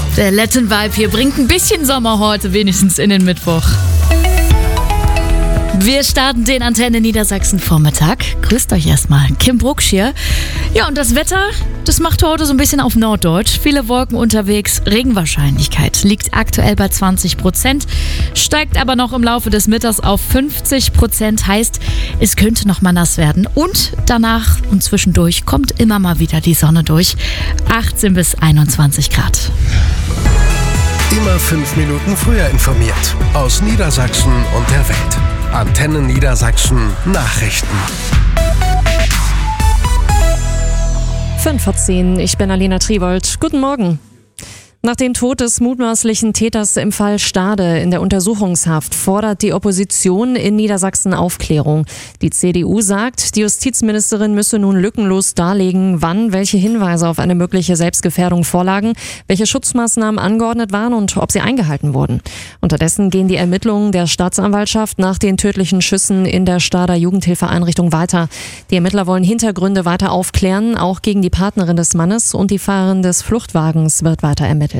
Der Latin Vibe hier bringt ein bisschen Sommer heute, wenigstens in den Mittwoch. Wir starten den Antenne Niedersachsen Vormittag. Grüßt euch erstmal, Kim Brucksch hier. Ja, und das Wetter, das macht heute so ein bisschen auf Norddeutsch. Viele Wolken unterwegs, Regenwahrscheinlichkeit liegt aktuell bei 20%, steigt aber noch im Laufe des Mittags auf 50%, heißt, es könnte noch mal nass werden. Und danach und zwischendurch kommt immer mal wieder die Sonne durch. 18 bis 21 Grad. Immer 5 Minuten früher informiert. Aus Niedersachsen und der Welt. Antenne Niedersachsen Nachrichten. 5:10, ich bin Alena Triwold. Guten Morgen. Nach dem Tod des mutmaßlichen Täters im Fall Stade in der Untersuchungshaft fordert die Opposition in Niedersachsen Aufklärung. Die CDU sagt, die Justizministerin müsse nun lückenlos darlegen, wann welche Hinweise auf eine mögliche Selbstgefährdung vorlagen, welche Schutzmaßnahmen angeordnet waren und ob sie eingehalten wurden. Unterdessen gehen die Ermittlungen der Staatsanwaltschaft nach den tödlichen Schüssen in der Stader Jugendhilfeeinrichtung weiter. Die Ermittler wollen Hintergründe weiter aufklären, auch gegen die Partnerin des Mannes und die Fahrerin des Fluchtwagens wird weiter ermittelt.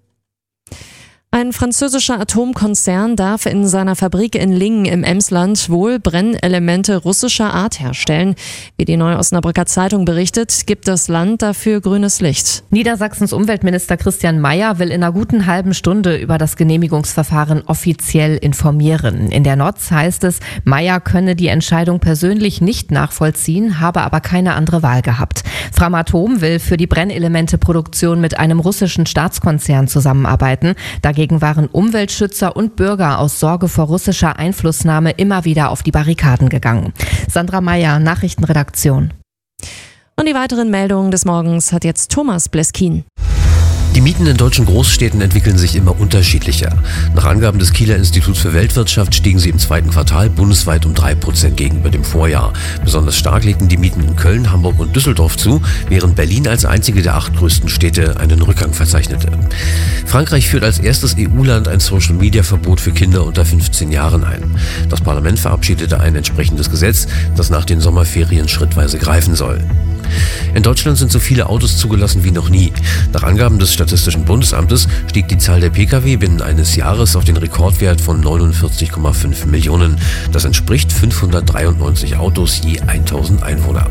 Ein französischer Atomkonzern darf in seiner Fabrik in Lingen im Emsland wohl Brennelemente russischer Art herstellen. Wie die Neue Osnabrücker Zeitung berichtet, gibt das Land dafür grünes Licht. Niedersachsens Umweltminister Christian Mayer will in einer guten halben Stunde über das Genehmigungsverfahren offiziell informieren. In der NOZ heißt es, Mayer könne die Entscheidung persönlich nicht nachvollziehen, habe aber keine andere Wahl gehabt. Framatome will für die Brennelementeproduktion mit einem russischen Staatskonzern zusammenarbeiten. Dagegen waren Umweltschützer und Bürger aus Sorge vor russischer Einflussnahme immer wieder auf die Barrikaden gegangen. Sandra Meyer, Nachrichtenredaktion. Und die weiteren Meldungen des Morgens hat jetzt Thomas Bleskin. Die Mieten in deutschen Großstädten entwickeln sich immer unterschiedlicher. Nach Angaben des Kieler Instituts für Weltwirtschaft stiegen sie im zweiten Quartal bundesweit um 3% gegenüber dem Vorjahr. Besonders stark legten die Mieten in Köln, Hamburg und Düsseldorf zu, während Berlin als einzige der 8 größten Städte einen Rückgang verzeichnete. Frankreich führt als erstes EU-Land ein Social-Media-Verbot für Kinder unter 15 Jahren ein. Das Parlament verabschiedete ein entsprechendes Gesetz, das nach den Sommerferien schrittweise greifen soll. In Deutschland sind so viele Autos zugelassen wie noch nie. Nach Angaben des Statistischen Bundesamtes stieg die Zahl der Pkw binnen eines Jahres auf den Rekordwert von 49,5 Millionen. Das entspricht 593 Autos je 1000 Einwohner.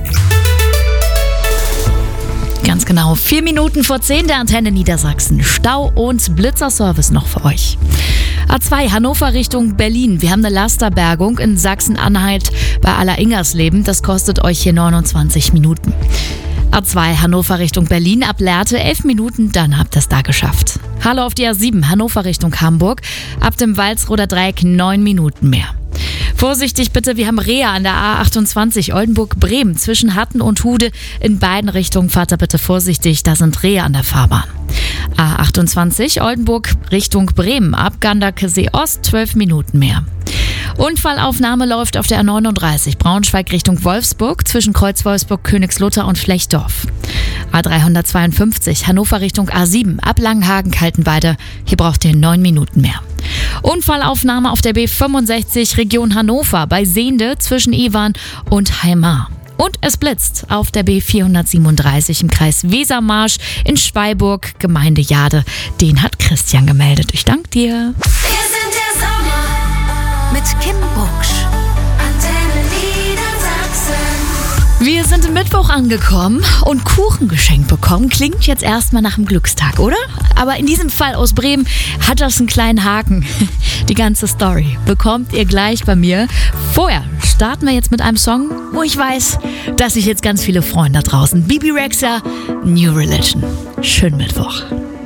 Ganz genau, 4 Minuten vor 10 der Antenne Niedersachsen. Stau und Blitzerservice noch für euch. A2 Hannover Richtung Berlin. Wir haben eine Lasterbergung in Sachsen-Anhalt bei Aller-Ingersleben. Das kostet euch hier 29 Minuten. A2 Hannover Richtung Berlin ab Lehrte 11 Minuten, dann habt ihr es da geschafft. Hallo auf die A7 Hannover Richtung Hamburg. Ab dem Walsroder Dreieck 9 Minuten mehr. Vorsichtig bitte, wir haben Reha an der A28 Oldenburg-Bremen zwischen Hatten und Hude. In beiden Richtungen fahrt da bitte vorsichtig, da sind Rehe an der Fahrbahn. A28 Oldenburg Richtung Bremen ab Ganderkesee Ost 12 Minuten mehr. Unfallaufnahme läuft auf der A39 Braunschweig Richtung Wolfsburg zwischen Kreuz Wolfsburg, Königslutter und Flechdorf. A352 Hannover Richtung A7 ab Langenhagen-Kaltenweide. Hier braucht ihr 9 Minuten mehr. Unfallaufnahme auf der B65 Region Hannover bei Sehnde zwischen Iwan und Heimar. Und es blitzt auf der B437 im Kreis Wesermarsch in Schweiburg, Gemeinde Jade. Den hat Christian gemeldet. Ich danke dir. Wir sind der Sommer mit Kim Brucksch. Antenne Niedersachsen. Wir sind im Mittwoch angekommen und Kuchen geschenkt bekommen. Klingt jetzt erstmal nach einem Glückstag, oder? Aber in diesem Fall aus Bremen hat das einen kleinen Haken. Die ganze Story bekommt ihr gleich bei mir. Vorher starten wir jetzt mit einem Song, wo ich weiß, dass sich jetzt ganz viele freuen da draußen. Bibi Rexha, New Religion. Schönen Mittwoch.